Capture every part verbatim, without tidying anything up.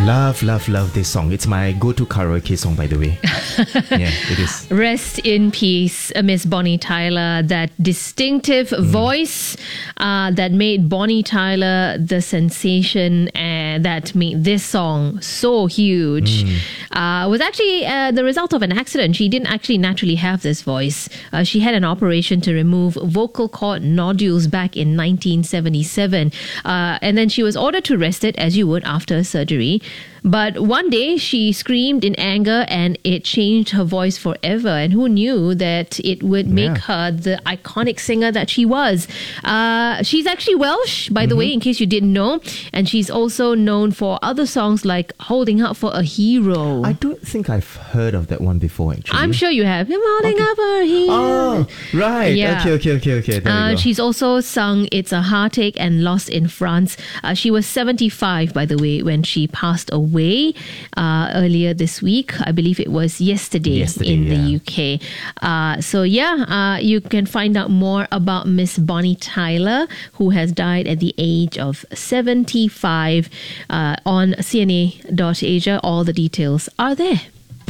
Love, love, love this song. It's my go-to karaoke song, by the way. Yeah, it is. Rest in peace, uh, Miss Bonnie Tyler. That distinctive mm. voice uh, that made Bonnie Tyler the sensation and that made this song so huge mm. uh, was actually uh, the result of an accident. She didn't actually naturally have this voice. Uh, she had an operation to remove vocal cord nodules back in nineteen seventy-seven. Uh, and then she was ordered to rest it, as you would after surgery. But one day she screamed in anger and it changed her voice forever. And who knew that it would make yeah. her the iconic singer that she was? Uh, she's actually Welsh, by mm-hmm. the way, in case you didn't know. And she's also known for other songs like Holding Up for a Hero. I don't think I've heard of that one before, actually. I'm sure you have. I'm holding okay. up for a hero. Oh, right. Yeah. Okay, okay, okay, okay. There uh, we go. She's also sung It's a Heartache and Lost in France. Uh, she was seventy-five, by the way, when she passed away. Way uh, earlier this week. I believe it was yesterday, yesterday in yeah. the U K. Uh, so yeah, uh, you can find out more about Miss Bonnie Tyler, who has died at the age of seventy-five uh, on C N A dot Asia. All the details are there.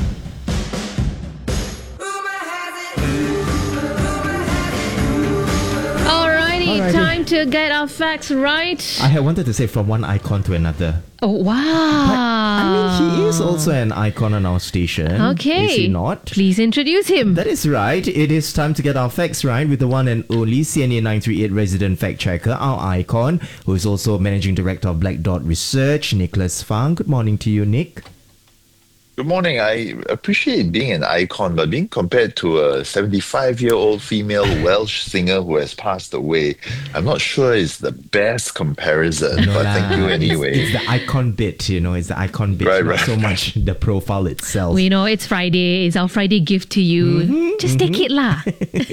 Alrighty, time to get our facts right. I had wanted to say from one icon to another. Oh, wow. But, I mean, he is also an icon on our station. Okay. Is he not? Please introduce him. That is right. It is time to get our facts right with the one and only C N A nine three eight resident fact checker, our icon, who is also managing director of Black Dot Research, Nicholas Fang. Good morning to you, Nick. Good morning. I appreciate being an icon, but being compared to a seventy-five-year-old female Welsh singer who has passed away, I'm not sure it's the best comparison, no but lah. thank you anyway. It's, it's the icon bit, you know, it's the icon bit, right, not right. so much the profile itself. We know it's Friday. It's our Friday gift to you. Mm-hmm, Just mm-hmm. take it lah.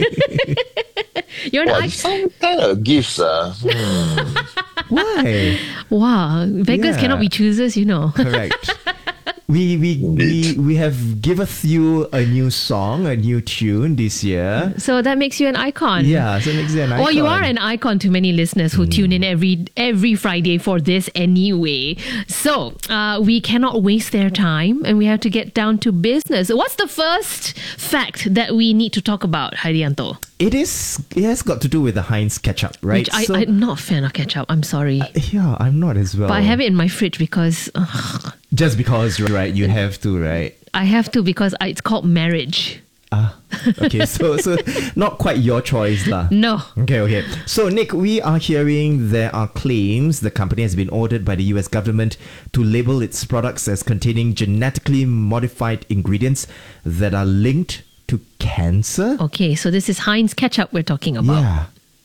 You're an What, icon. some kind of gifts, uh, hmm. Why? Wow. Beggars Yeah. cannot be choosers, you know. Correct. We we, we we have given you a new song, a new tune this year. So that makes you an icon. Yeah, so it makes you an icon. Well, you are an icon to many listeners who mm. tune in every every Friday for this anyway. So uh, we cannot waste their time and we have to get down to business. What's the first fact that we need to talk about, Haidianto? It is. It has got to do with the Heinz ketchup, right? Which I, so, I'm not a fan of ketchup. I'm sorry. Uh, yeah, I'm not as well. But I have it in my fridge because... Ugh, just because, right? You have to, right? I have to because I, it's called marriage. Ah, okay. So, so not quite your choice, lah. No. Okay, okay. So, Nick, we are hearing there are claims the company has been ordered by the U S government to label its products as containing genetically modified ingredients that are linked to cancer. Okay, so this is Heinz ketchup we're talking about. Yeah.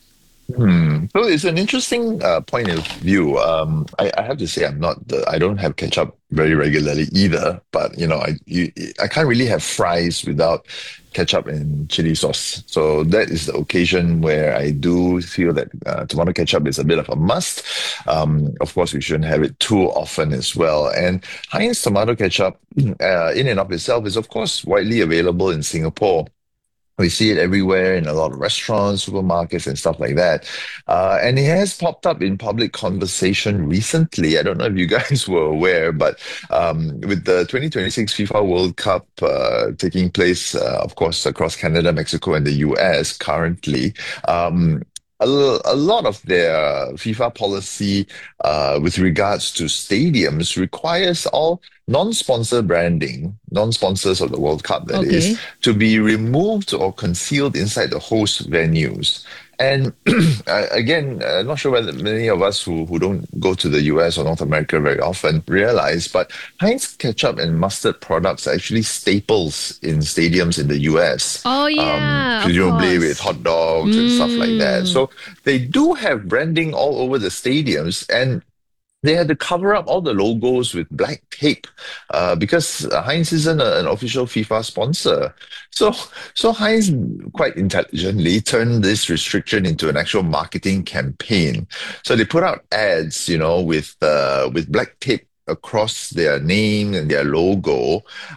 Hmm. So it's an interesting uh, point of view. Um, I, I have to say I'm not the, I don't have ketchup very regularly either. But you know, I you, I can't really have fries without ketchup and chili sauce. So that is the occasion where I do feel that uh, tomato ketchup is a bit of a must. Um, of course, we shouldn't have it too often as well. And Heinz tomato ketchup, uh, in and of itself, is of course widely available in Singapore. We see it everywhere in a lot of restaurants, supermarkets, and stuff like that. Uh, and it has popped up in public conversation recently. I don't know if you guys were aware, but um, with the twenty twenty-six FIFA World Cup uh, taking place, uh, of course, across Canada, Mexico, and the U S currently, um, a, a lot of their FIFA policy uh, with regards to stadiums requires all non-sponsor branding, non-sponsors of the World Cup, that Okay. is, to be removed or concealed inside the host venues. And uh, again, uh, not sure whether many of us who, who don't go to the U S or North America very often realize, but Heinz ketchup and mustard products are actually staples in stadiums in the U S. Oh, yeah, of presumably course. with hot dogs and stuff like that. Mm. So they do have branding all over the stadiums, and they had to cover up all the logos with black tape uh, because Heinz isn't a, an official FIFA sponsor. So, so Heinz quite intelligently turned this restriction into an actual marketing campaign. So they put out ads, you know, with uh, with black tape across their name and their logo,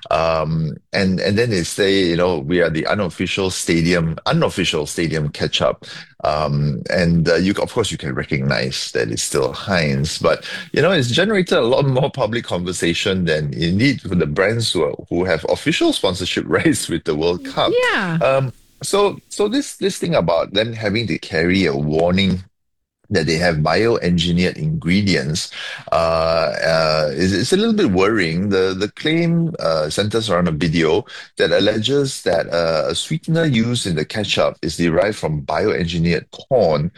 um, and and then they say, you know, we are the unofficial stadium, unofficial stadium ketchup, um, and uh, you of course you can recognize that it's still Heinz, but you know it's generated a lot more public conversation than indeed for the brands who are, who have official sponsorship rights with the World Cup. Yeah. Um, so so this this thing about them having to carry a warning that they have bioengineered ingredients uh, uh, is, is a little bit worrying. The the claim uh, centers around a video that alleges that uh, a sweetener used in the ketchup is derived from bioengineered corn,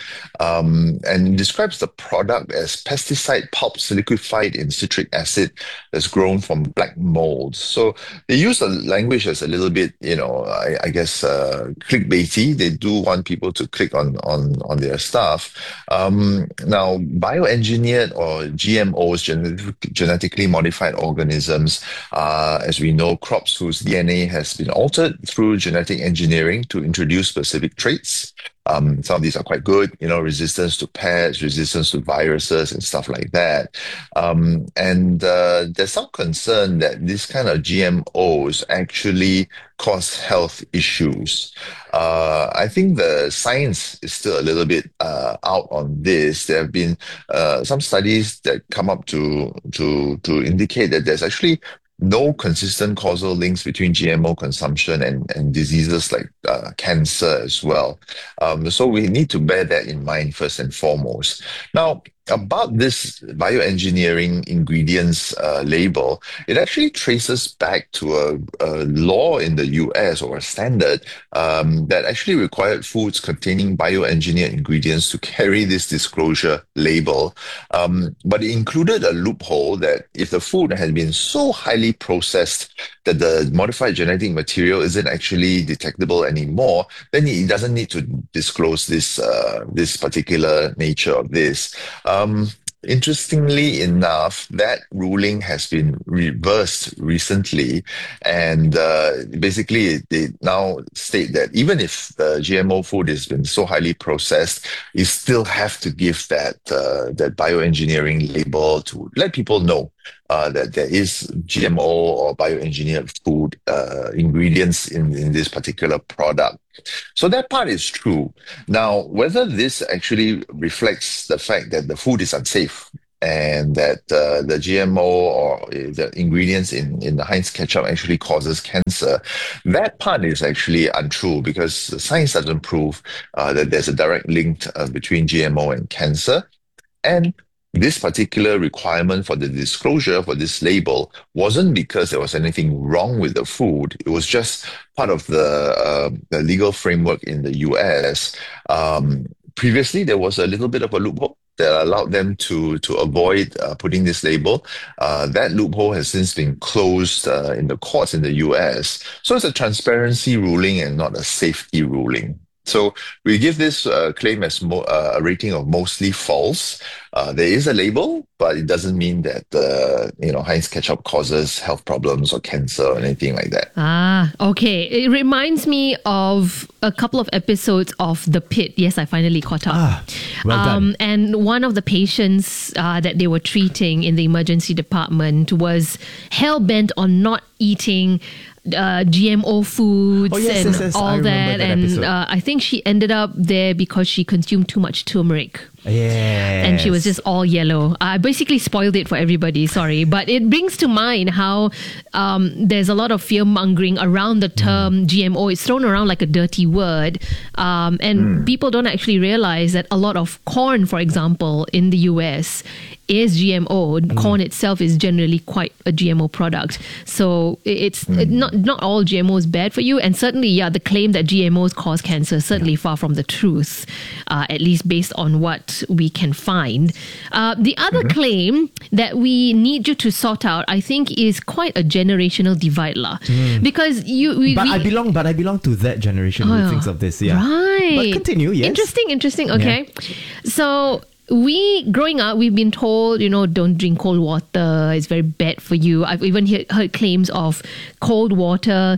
um, and describes the product as pesticide pulps liquefied in citric acid that's grown from black molds. So they use the language as a little bit, you know, I, I guess uh, clickbaity. They do want people to click on on on their stuff. Um, now, bioengineered or G M Os, genetic, genetically modified organisms, uh, as we know, crops whose D N A has been altered through genetic engineering to introduce specific traits. Um, some of these are quite good, you know, resistance to pests, resistance to viruses, and stuff like that. Um, and uh, there's some concern that this kind of G M Os actually cause health issues. Uh, I think the science is still a little bit uh, out on this. There have been uh, some studies that come up to to to indicate that there's actually no consistent causal links between G M O consumption and, and diseases like uh, cancer as well. Um, so we need to bear that in mind first and foremost. Now, about this bioengineering ingredients uh, label, it actually traces back to a, a law in the U S or a standard um, that actually required foods containing bioengineered ingredients to carry this disclosure label. Um, but it included a loophole that if the food had been so highly processed that the modified genetic material isn't actually detectable anymore, then it doesn't need to disclose this uh, this particular nature of this. Um, interestingly enough, that ruling has been reversed recently, and uh, basically they now state that even if the G M O food has been so highly processed, you still have to give that uh, that bioengineering label to let people know uh, that there is G M O or bioengineered food uh, ingredients in, in this particular product. So that part is true. Now, whether this actually reflects the fact that the food is unsafe and that uh, the G M O or uh, the ingredients in, in the Heinz ketchup actually causes cancer, that part is actually untrue because science doesn't prove uh, that there's a direct link uh, between G M O and cancer. And this particular requirement for the disclosure for this label wasn't because there was anything wrong with the food. It was just part of the, uh, the legal framework in the U S. Um, previously, there was a little bit of a loophole that allowed them to to avoid uh, putting this label. Uh, that loophole has since been closed uh, in the courts in the U S. So it's a transparency ruling and not a safety ruling. So we give this uh, claim as mo- uh, a rating of mostly false. Uh, there is a label, but it doesn't mean that uh, you know Heinz ketchup causes health problems or cancer or anything like that. Ah, okay. It reminds me of a couple of episodes of The Pit. Yes, I finally caught up. Ah, well done. Um, and one of the patients uh, that they were treating in the emergency department was hell bent on not eating Uh, G M O foods Oh, yes, and yes, yes. I all remember that, that and episode. uh, I think she ended up there because she consumed too much turmeric. Yes. And she was just all yellow. I basically spoiled it for everybody, sorry. But it brings to mind how um, there's a lot of fear mongering around the term mm. G M O. It's thrown around like a dirty word. Um, and mm. people don't actually realize that a lot of corn, for example, in the U S is G M O. Mm. Corn itself is generally quite a G M O product. So it's mm. it, not not all G M O is bad for you. And certainly, yeah, the claim that G M Os cause cancer is certainly yeah. far from the truth, uh, at least based on what we can find. Uh, the other mm-hmm. claim that we need you to sort out, I think, is quite a generational divide, lah. Mm. Because you, we, but we, I belong, but I belong to that generation oh, who thinks of this. Yeah, right. But continue. Yes. Interesting. Interesting. Okay, yeah. So. We, growing up, we've been told, you know, don't drink cold water. It's very bad for you. I've even heard, heard claims of cold water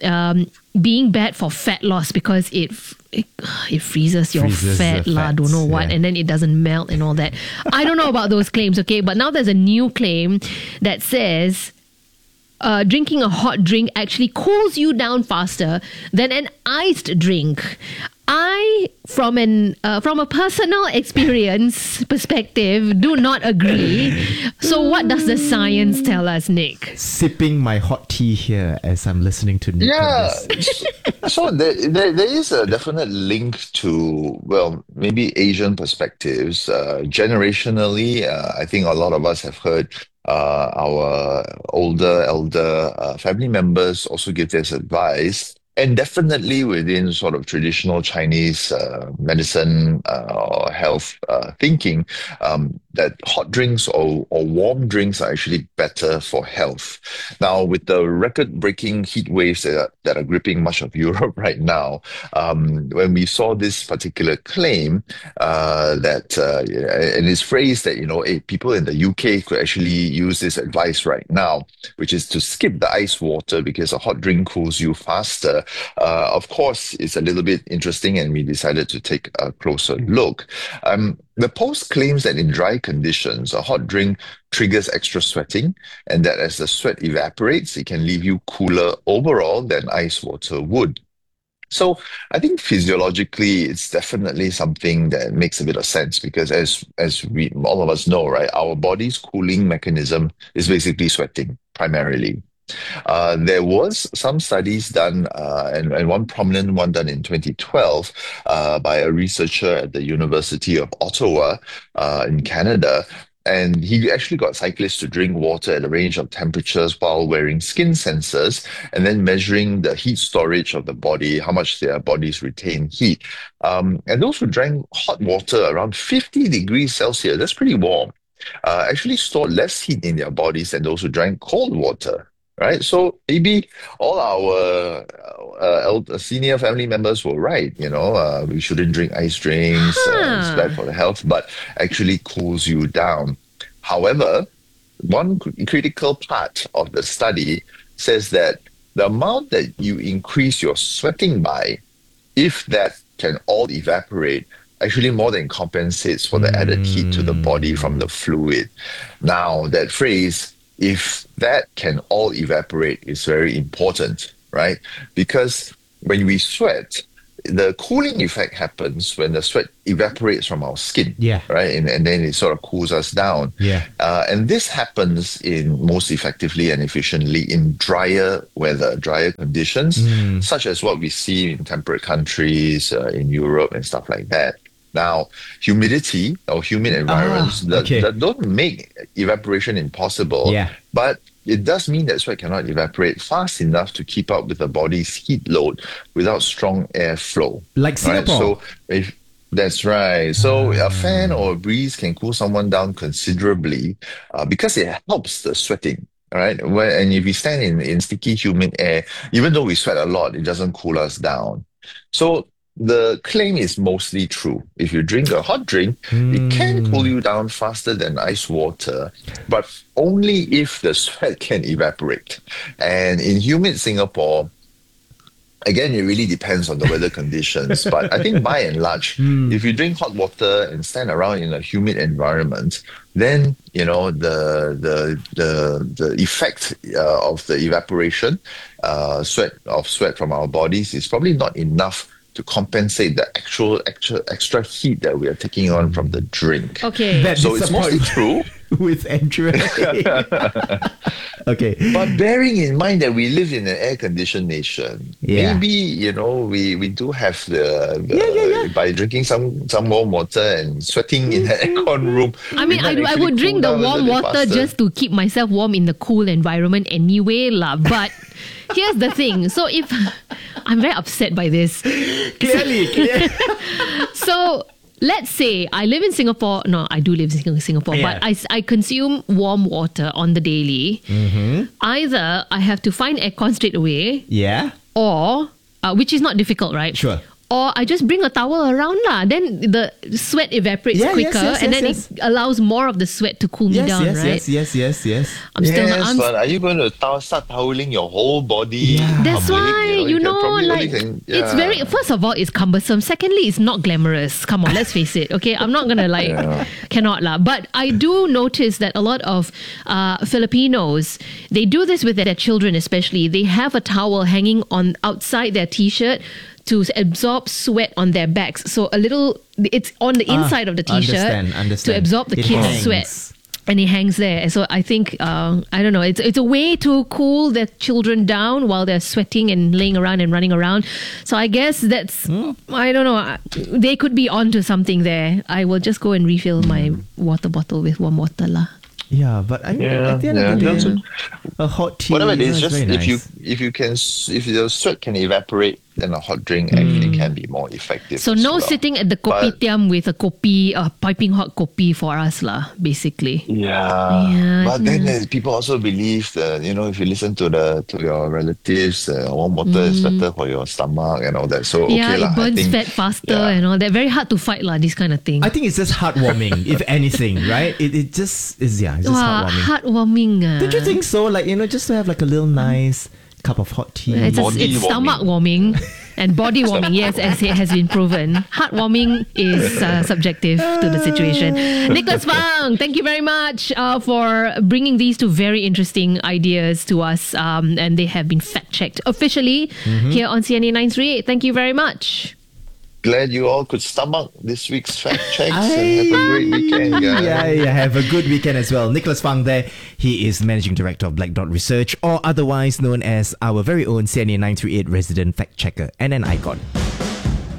um, being bad for fat loss because it it, it freezes your Freezes fat, the la, fats, don't know what, yeah. and then it doesn't melt and all that. I don't know about those claims, okay? But now there's a new claim that says uh, drinking a hot drink actually cools you down faster than an iced drink. I, from an uh, from a personal experience perspective, do not agree. So, what does the science tell us, Nick? Sipping my hot tea here as I'm listening to Nick. on Yeah, this. so there, there, there is a definite link to, well, maybe Asian perspectives. Uh, generationally, uh, I think a lot of us have heard uh, our older, elder uh, family members also give this advice. And definitely within sort of traditional Chinese uh, medicine uh, or health uh, thinking, um, that hot drinks or, or warm drinks are actually better for health. Now, with the record-breaking heat waves that are, that are gripping much of Europe right now, um, when we saw this particular claim uh, that, uh, and it's phrased that, you know, eh, people in the U K could actually use this advice right now, which is to skip the ice water because a hot drink cools you faster. Uh, of course, it's a little bit interesting, and we decided to take a closer look. Um, the post claims that in dry conditions, a hot drink triggers extra sweating, and that as the sweat evaporates, it can leave you cooler overall than ice water would. So I think physiologically, it's definitely something that makes a bit of sense because as as we all of us know, right, our body's cooling mechanism is basically sweating primarily. Uh, there was some studies done, uh, and, and one prominent one done in twenty twelve uh, by a researcher at the University of Ottawa uh, in Canada. And he actually got cyclists to drink water at a range of temperatures while wearing skin sensors and then measuring the heat storage of the body, how much their bodies retain heat. Um, and those who drank hot water around fifty degrees Celsius, that's pretty warm, uh, actually stored less heat in their bodies than those who drank cold water. Right, so maybe all our uh, elder, senior family members were right. You know, uh, we shouldn't drink ice drinks; Huh. uh, it's bad for the health, but actually cools you down. However, one cr- critical part of the study says that the amount that you increase your sweating by, if that can all evaporate, actually more than compensates for the added heat to the body from the fluid. Now, that phrase, if that can all evaporate, is very important, right? Because when we sweat, the cooling effect happens when the sweat evaporates from our skin, Yeah. right? And, and then it sort of cools us down. Yeah. Uh, and this happens in most effectively and efficiently in drier weather, drier conditions, such as what we see in temperate countries, uh, in Europe and stuff like that. Now, humidity or humid environments that, okay. that don't make evaporation impossible, Yeah. but it does mean that sweat cannot evaporate fast enough to keep up with the body's heat load without strong airflow. Like Right? Singapore. So if that's right. So a fan or a breeze can cool someone down considerably uh, because it helps the sweating. All right. Well, and if we stand in, in sticky, humid air, even though we sweat a lot, it doesn't cool us down. So the claim is mostly true. If you drink a hot drink, it can cool you down faster than ice water, but only if the sweat can evaporate. And in humid Singapore, again, it really depends on the weather conditions. But I think by and large, if you drink hot water and stand around in a humid environment, then you know the the the the effect uh, of the evaporation, uh, sweat of sweat from our bodies is probably not enough to compensate the actual extra extra heat that we are taking on from the drink. Okay. That So it's mostly true. with Andrew. Okay. But bearing in mind that we live in an air-conditioned nation, Yeah. maybe, you know, we, we do have the, the Yeah, yeah, yeah. by drinking some, some warm water and sweating in an aircon room. I mean, we I, might I actually would drink cool the down a warm little bit water faster. just to keep myself warm in the cool environment anyway, lah. But here's the thing. So if I'm very upset by this. Clearly, clear. So let's say I live in Singapore. No, I do live in Singapore, Yeah. but I, I consume warm water on the daily. Either I have to find aircon straight away, Yeah. or uh, which is not difficult, right? Sure. or I just bring a towel around lah. Then the sweat evaporates Yeah, yes, quicker, yes, and yes, then yes. it allows more of the sweat to cool me Yes, down, yes, right? yes, yes, yes, yes. I'm still Yes, I'm, but are you going to tow- start toweling your whole body? Yeah. That's public? why, you can know, probably only like, can- it's yeah. very, first of all, it's cumbersome. Secondly, it's not glamorous. Come on, let's face it, okay? I'm not gonna, like, Yeah. cannot lah. But I do notice that a lot of uh, Filipinos, they do this with their children especially. They have a towel hanging on outside their t-shirt to absorb sweat on their backs. So a little, it's on the Ah, inside of the t-shirt understand, understand. to absorb the It kids' hangs. sweat. And it hangs there. So I think, uh, I don't know, it's it's a way to cool their children down while they're sweating and laying around and running around. So I guess that's, I don't know, I- they could be onto something there. I will just go and refill my water bottle with warm water lah. Yeah, but I mean, Yeah, at the end yeah, of the that's day, a- a hot tea. Whatever it you know, is, it's just very if you nice. if you can s- if your sweat can evaporate, then a hot drink actually can be more effective. So as no well. sitting at the But- kopitiam with a kopi, a piping hot kopi for us lah, basically. Yeah, Yeah, but then yeah. there's people also believe that, you know, if you listen to the to your relatives, uh, warm water is better for your stomach and all that. So Mm. yeah, okay lah, it burns I think, fat faster yeah. and all that. Very hard to fight lah, this kind of thing. I think it's just heartwarming, if anything, right? It, it just is, yeah, it's just Wow, heartwarming. heartwarming. ah. Don't you think so? Like, you know, just to have like a little nice cup of hot tea. It's, a, Body it's warming. stomach warming and body warming, yes, as it has been proven. Heartwarming is uh, subjective to the situation. Nicholas Fang, thank you very much uh, for bringing these two very interesting ideas to us. Um, and they have been fact checked officially here on C N A nine three eight. Thank you very much. Glad you all could stomach this week's fact checks and have a great weekend, guys. Yeah, yeah, have a good weekend as well. Nicholas Fang there, he is Managing Director of Black Dot Research, or otherwise known as our very own C N A nine three eight resident fact checker and an icon.